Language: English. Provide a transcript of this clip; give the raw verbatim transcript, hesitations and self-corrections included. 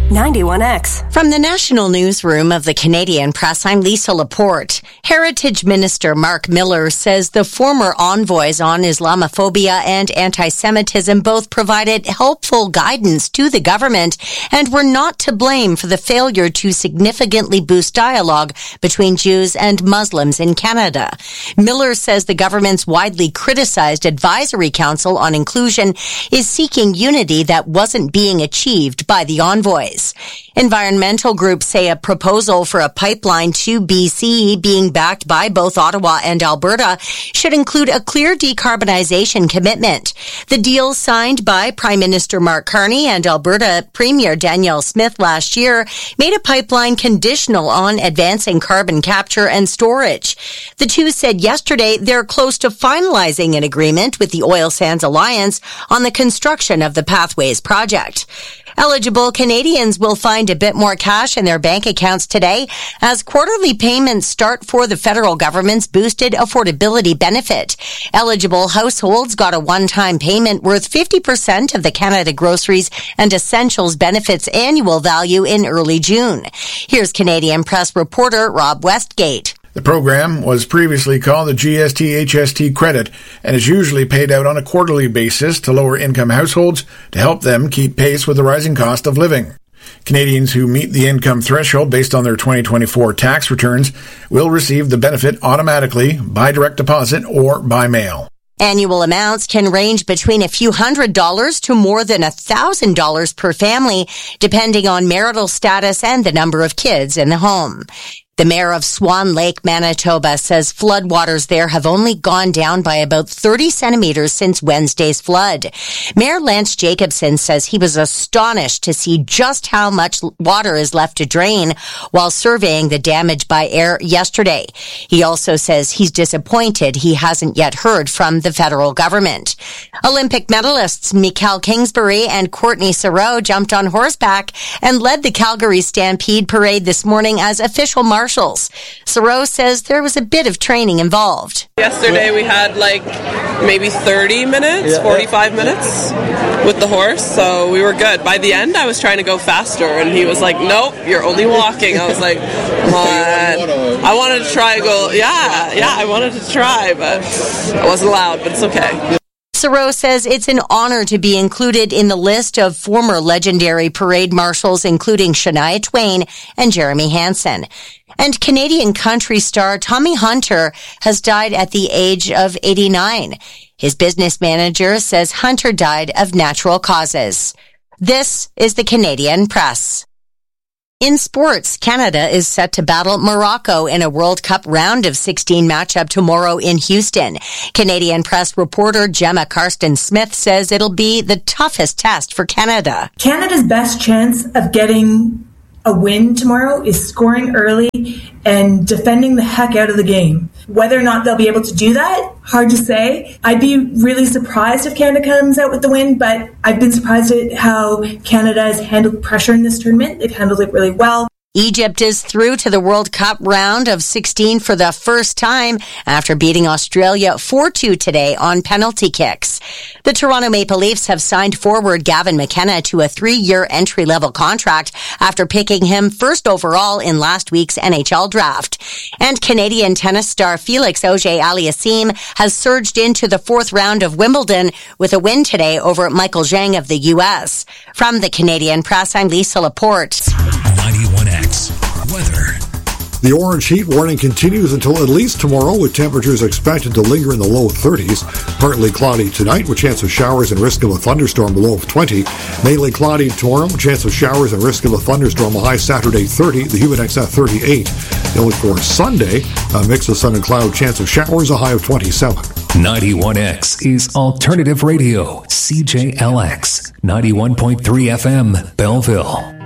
ninety-one X. From the National Newsroom of the Canadian Press, I'm Lisa Laporte. Heritage Minister Mark Miller says the former envoys on Islamophobia and anti-Semitism both provided helpful guidance to the government and were not to blame for the failure to significantly boost dialogue between Jews and Muslims in Canada. Miller says the government's widely criticized Advisory Council on Inclusion is seeking unity that wasn't being achieved by the envoys. Environmental groups say a proposal for a pipeline to B C, being backed by both Ottawa and Alberta, should include a clear decarbonization commitment. The deal signed by Prime Minister Mark Carney and Alberta Premier Danielle Smith last year made a pipeline conditional on advancing carbon capture and storage. The two said yesterday they're close to finalizing an agreement with the Oil Sands Alliance on the construction of the Pathways project. Eligible Canadians will find a bit more cash in their bank accounts today as quarterly payments start for the federal government's boosted affordability benefit. Eligible households got a one-time payment worth fifty percent of the Canada Groceries and Essentials benefits annual value in early June. Here's Canadian Press reporter Rob Westgate. The program was previously called the G S T H S T credit and is usually paid out on a quarterly basis to lower-income households to help them keep pace with the rising cost of living. Canadians who meet the income threshold based on their twenty twenty-four tax returns will receive the benefit automatically by direct deposit or by mail. Annual amounts can range between a few hundred dollars to more than a thousand dollars per family, depending on marital status and the number of kids in the home. The mayor of Swan Lake, Manitoba, says floodwaters there have only gone down by about thirty centimeters since Wednesday's flood. Mayor Lance Jacobson says he was astonished to see just how much water is left to drain while surveying the damage by air yesterday. He also says he's disappointed he hasn't yet heard from the federal government. Olympic medalists Mikael Kingsbury and Courtney Saroux jumped on horseback and led the Calgary Stampede Parade this morning as official marshals. Saroux says there was a bit of training involved. Yesterday we had like maybe thirty minutes, forty-five minutes with the horse, so we were good. By the end I was trying to go faster and he was like, nope, you're only walking. I was like, come on. I wanted to try and go, yeah, yeah, I wanted to try, but I wasn't allowed, but it's okay. Saroux says it's an honor to be included in the list of former legendary parade marshals, including Shania Twain and Jeremy Hansen. And Canadian country star Tommy Hunter has died at the age of eighty-nine. His business manager says Hunter died of natural causes. This is the Canadian Press. In sports, Canada is set to battle Morocco in a World Cup round of sixteen matchup tomorrow in Houston. Canadian Press reporter Gemma Karsten-Smith says it'll be the toughest test for Canada. Canada's best chance of getting a win tomorrow is scoring early and defending the heck out of the game. Whether or not they'll be able to do that, hard to say. I'd be really surprised if Canada comes out with the win, but I've been surprised at how Canada has handled pressure in this tournament. They've handled it really well. Egypt is through to the World Cup round of sixteen for the first time after beating Australia four two today on penalty kicks. The Toronto Maple Leafs have signed forward Gavin McKenna to a three-year entry-level contract after picking him first overall in last week's N H L draft. And Canadian tennis star Felix Auger-Aliassime has surged into the fourth round of Wimbledon with a win today over Michael Zhang of the U S. From the Canadian Press, I'm Lisa Laporte. ninety-one X weather. The orange heat warning continues until at least tomorrow, with temperatures expected to linger in the low thirties. Partly cloudy tonight with chance of showers and risk of a thunderstorm, a low of twenty. Mainly cloudy tomorrow, chance of showers and risk of a thunderstorm, a high Saturday thirty. The humid index at thirty-eight. Then look for Sunday, a mix of sun and cloud, chance of showers, a high of twenty-seven. ninety-one X is Alternative Radio, C J L X, ninety-one point three F M, Belleville.